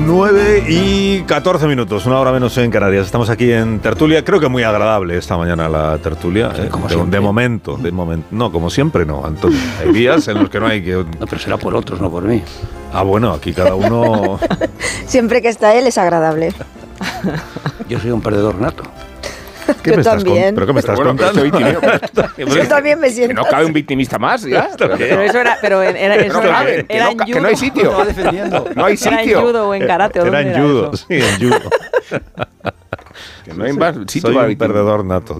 9:14, una hora menos en Canarias. Estamos aquí en tertulia. Creo que muy agradable esta mañana la tertulia. De momento. No, como siempre no, Antonio. Hay días en los que no hay que... No, pero será por otros, no por mí. Bueno, aquí cada uno... Siempre que está él es agradable. Yo soy un perdedor nato. Yo también. ¿Pero qué me estás contando? Yo también me siento. Que no cabe un victimista más, ¿ya? Pero eso era, que no hay sitio. Estaba defendiendo. No hay sitio. Era en judo o en karate. Era en judo, sí, en judo. Que no hay más sitio. Soy un perdedor nato.